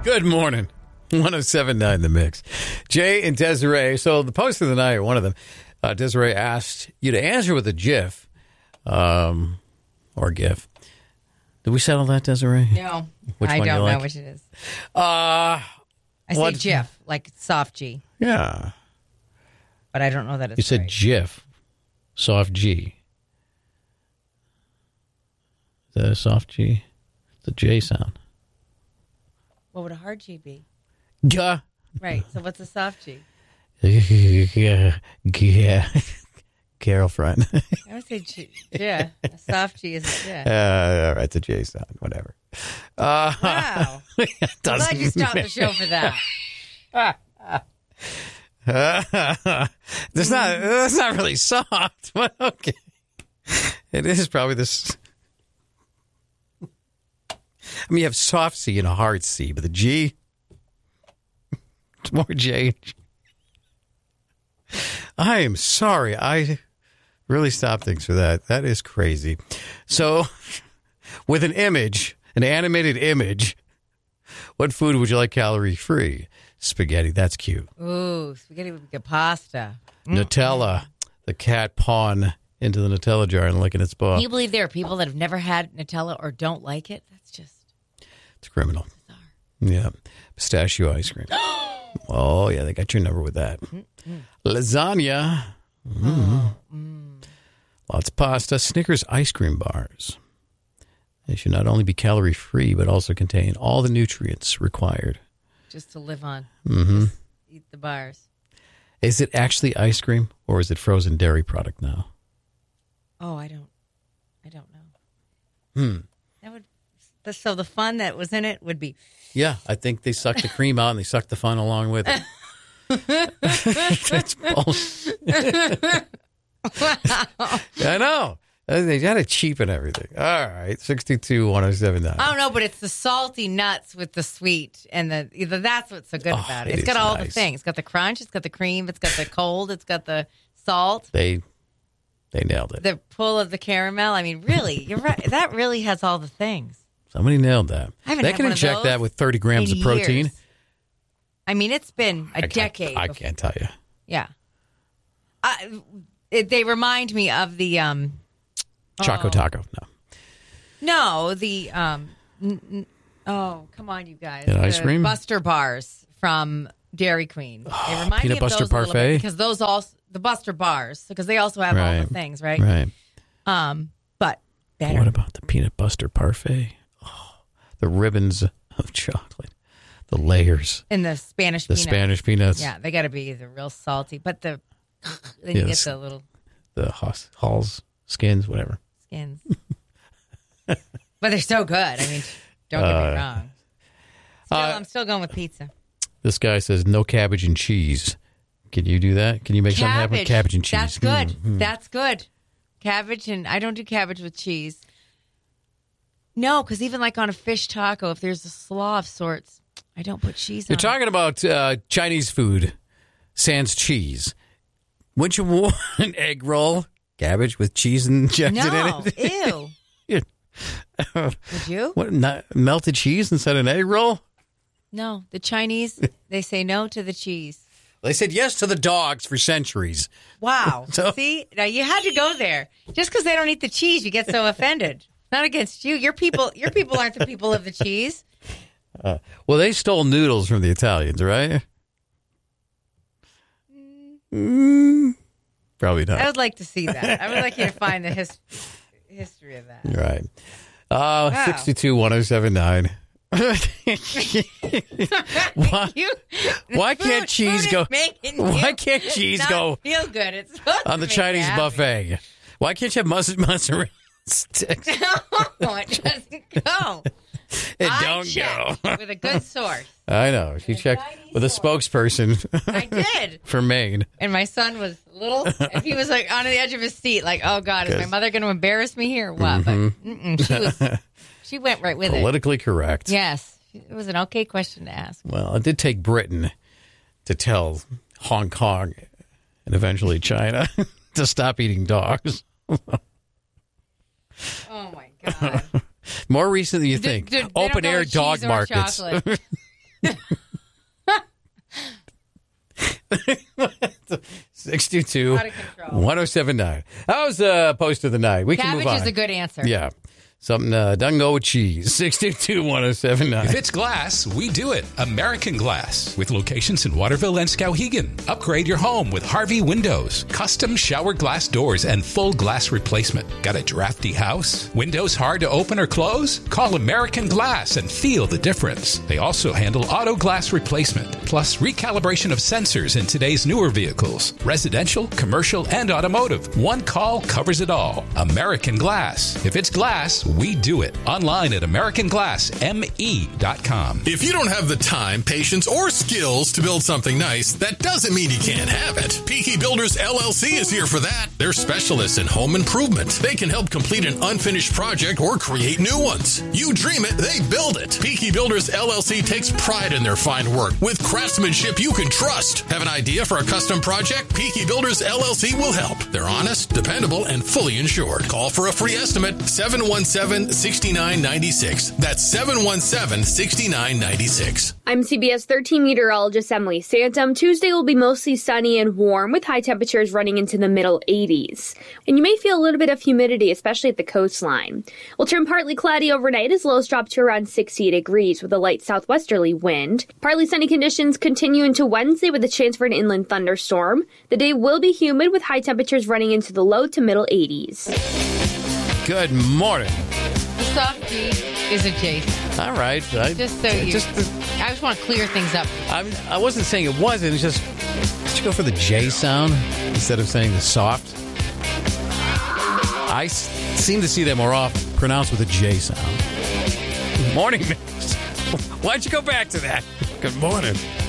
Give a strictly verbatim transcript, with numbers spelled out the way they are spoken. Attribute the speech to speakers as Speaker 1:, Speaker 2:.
Speaker 1: Good morning. one oh seven point nine The Mix. Jay and Desiree. So the post of the night, or one of them, uh, Desiree asked you to answer with a GIF um, or GIF. Did we settle that, Desiree?
Speaker 2: No.
Speaker 1: Which
Speaker 2: I
Speaker 1: one
Speaker 2: don't
Speaker 1: you like?
Speaker 2: know which it is.
Speaker 1: Uh,
Speaker 2: I say
Speaker 1: what-
Speaker 2: GIF, like soft G,
Speaker 1: yeah.
Speaker 2: but I don't know that it's
Speaker 1: You said
Speaker 2: right.
Speaker 1: GIF. Soft G. Is that a soft G? It's a J sound.
Speaker 2: What would a hard G be?
Speaker 1: Yeah.
Speaker 2: Right. So what's a soft G?
Speaker 1: Yeah. Yeah. Girlfriend.
Speaker 2: I would say G. Yeah. A soft G is a J.
Speaker 1: Uh, all right, it's a J sound. Whatever. Uh,
Speaker 2: Wow.
Speaker 1: it
Speaker 2: I'm
Speaker 1: doesn't
Speaker 2: glad you stopped the show for that.
Speaker 1: That's not. That's not really soft, but okay. It is probably this. I mean, you have soft C and a hard C, but the G, it's more J. I am sorry. I really stopped things for that. That is crazy. So, with an image, an animated image, what food would you like calorie free? Spaghetti. That's cute.
Speaker 2: Ooh, spaghetti with good pasta.
Speaker 1: Nutella. The cat pawing into the Nutella jar and licking its paw.
Speaker 2: Can you believe there are people that have never had Nutella or don't like it? That's just
Speaker 1: It's criminal.
Speaker 2: bizarre.
Speaker 1: Yeah. Pistachio ice cream. Oh, yeah. They got your number with that. Lasagna. Mm.
Speaker 2: Mm.
Speaker 1: Lots of pasta. Snickers ice cream bars. They should not only be calorie free, but also contain all the nutrients required.
Speaker 2: Just to live on.
Speaker 1: Mm-hmm.
Speaker 2: Just eat the bars.
Speaker 1: Is it actually ice cream or is it frozen dairy product now?
Speaker 2: Oh, I don't. I don't know.
Speaker 1: Hmm.
Speaker 2: That would. So the fun that was in it would be.
Speaker 1: Yeah, I think they sucked the cream out and they sucked the fun along with it. That's bullshit. I know. They got to cheapen everything. All right, sixty-two one oh seven nine.
Speaker 2: I don't know, but it's the salty nuts with the sweet, and the either that's what's so good
Speaker 1: Oh,
Speaker 2: about it.
Speaker 1: it
Speaker 2: It's got
Speaker 1: is
Speaker 2: all the
Speaker 1: nice.
Speaker 2: things. It's got the crunch. It's got the cream. It's got the cold. It's got the salt.
Speaker 1: They they nailed it.
Speaker 2: The pull of the caramel. I mean, really, you're right. That really has all the things.
Speaker 1: Somebody nailed that.
Speaker 2: I haven't
Speaker 1: They
Speaker 2: had
Speaker 1: can
Speaker 2: one of
Speaker 1: inject
Speaker 2: those
Speaker 1: that with thirty grams
Speaker 2: in
Speaker 1: of protein.
Speaker 2: years. I mean, it's been a
Speaker 1: I,
Speaker 2: decade.
Speaker 1: I, I
Speaker 2: before-
Speaker 1: can't tell you.
Speaker 2: Yeah. I, it, they remind me of the um.
Speaker 1: Choco
Speaker 2: oh.
Speaker 1: Taco. No.
Speaker 2: No, the um. N- n- oh, come on, you guys!
Speaker 1: And ice
Speaker 2: The
Speaker 1: cream?
Speaker 2: Buster bars from Dairy Queen. They remind
Speaker 1: peanut
Speaker 2: me of
Speaker 1: Buster
Speaker 2: those a little bit
Speaker 1: parfait?
Speaker 2: because those also the Buster bars because they also have all
Speaker 1: Right.
Speaker 2: the things, right?
Speaker 1: Right.
Speaker 2: Um, but better.
Speaker 1: What about the peanut butter parfait? Oh, the ribbons of chocolate, the layers,
Speaker 2: In the Spanish
Speaker 1: the
Speaker 2: peanut.
Speaker 1: Spanish peanuts,
Speaker 2: Yeah, they got to be the real salty, but the then you
Speaker 1: Yes.
Speaker 2: get the little
Speaker 1: the Haas- Halls skins, whatever.
Speaker 2: skins. But they're so good. I mean, don't get
Speaker 1: Uh,
Speaker 2: me wrong. Still,
Speaker 1: uh,
Speaker 2: I'm still going with pizza.
Speaker 1: This guy says no cabbage and cheese. Can you do that? Can you make something happen with cabbage and cheese?
Speaker 2: That's good.
Speaker 1: Mm, mm.
Speaker 2: That's good. Cabbage and I don't do cabbage with cheese. No, because even like on a fish taco, if there's a slaw of sorts, I don't put cheese
Speaker 1: You're
Speaker 2: on.
Speaker 1: talking about uh, Chinese food, sans cheese. Wouldn't you want an egg roll, cabbage with cheese injected
Speaker 2: No,
Speaker 1: in it?
Speaker 2: ew. Would you?
Speaker 1: What, not melted cheese instead of an egg roll?
Speaker 2: No, the Chinese, they say no to the cheese.
Speaker 1: They said yes to the dogs for centuries.
Speaker 2: Wow.
Speaker 1: So-
Speaker 2: See, now you had to go there. Just because they don't eat the cheese, you get so offended. Not against you. Your people, your people aren't the people of the cheese.
Speaker 1: Uh, well, they stole noodles from the Italians, right? Mm, probably not.
Speaker 2: I would like to see that. I would like you to find the his, history of that.
Speaker 1: Right. Uh,
Speaker 2: Wow.
Speaker 1: sixty-two one oh seven nine. Why,
Speaker 2: You,
Speaker 1: why
Speaker 2: food-
Speaker 1: can't cheese
Speaker 2: food
Speaker 1: go?
Speaker 2: is making
Speaker 1: Why
Speaker 2: you
Speaker 1: can't cheese
Speaker 2: not
Speaker 1: go
Speaker 2: Feel good. It's supposed to
Speaker 1: on the
Speaker 2: make
Speaker 1: Chinese
Speaker 2: you happy.
Speaker 1: buffet? Why can't you have mus- mozzarella sticks?
Speaker 2: No, it doesn't go.
Speaker 1: It
Speaker 2: I
Speaker 1: don't
Speaker 2: checked
Speaker 1: go.
Speaker 2: with a good source.
Speaker 1: I know. She checked
Speaker 2: Chinese
Speaker 1: with a
Speaker 2: source.
Speaker 1: spokesperson
Speaker 2: I did.
Speaker 1: for Maine.
Speaker 2: And my son was little, and he was like on the edge of his seat, like, "Oh God, is my
Speaker 1: Good.
Speaker 2: mother going to embarrass me here?" or What?
Speaker 1: Mm-hmm.
Speaker 2: But mm-mm, she was, she went right with it.
Speaker 1: Politically correct.
Speaker 2: Yes, it was an okay question to ask.
Speaker 1: Well, it did take Britain to tell Hong Kong and eventually China to stop eating dogs.
Speaker 2: Oh my God!
Speaker 1: More recent than you
Speaker 2: D-
Speaker 1: think.
Speaker 2: d- they don't
Speaker 1: Open
Speaker 2: go
Speaker 1: air
Speaker 2: with
Speaker 1: dog
Speaker 2: cheese or
Speaker 1: markets.
Speaker 2: chocolate.
Speaker 1: six two two,
Speaker 2: Out of control.
Speaker 1: one oh seven nine. That was a post of the night. We can
Speaker 2: Cabbage
Speaker 1: move on.
Speaker 2: is a good answer.
Speaker 1: Yeah. Something uh, doesn't go with cheese. six two two, one oh seven nine.
Speaker 3: If it's glass, we do it. American Glass. With locations in Waterville and Skowhegan. Upgrade your home with Harvey Windows. Custom shower glass doors and full glass replacement. Got a drafty house? Windows hard to open or close? Call American Glass and feel the difference. They also handle auto glass replacement, plus recalibration of sensors in today's newer vehicles. Residential, commercial, and automotive. One call covers it all. American Glass. If it's glass, we do it. Online at american glass m e dot com.
Speaker 4: If you don't have the time, patience, or skills to build something nice, that doesn't mean you can't have it. Peaky Builders L L C is here for that. They're specialists in home improvement. They can help complete an unfinished project or create new ones. You dream it, they build it. Peaky Builders L L C takes pride in their fine work with craftsmanship you can trust. Have an idea for a custom project? Peaky Builders L L C will help. They're honest, dependable, and fully insured. Call for a free estimate, seven one seven, six nine nine six. That's seven one seven, six nine nine six.
Speaker 5: I'm C B S thirteen meteorologist Emily Santum. Tuesday will be mostly sunny and warm with high temperatures running into the middle eighties. And you may feel a little bit of humidity, especially at the coastline. We'll turn partly cloudy overnight as lows drop to around sixty degrees with a light southwesterly wind. Partly sunny conditions continue into Wednesday with a chance for an inland thunderstorm. The day will be humid with high temperatures running into the low to middle eighties.
Speaker 1: Good morning.
Speaker 2: The soft G is a Jason.
Speaker 1: All right. I,
Speaker 2: Just so you.
Speaker 1: Just,
Speaker 2: I just want to clear things up.
Speaker 1: I'm, I wasn't saying it wasn't. It's just, did you go for the J sound instead of saying the soft? I s- seem to see that more often pronounced with a J sound. Morning. Why'd you go back to that? Good morning.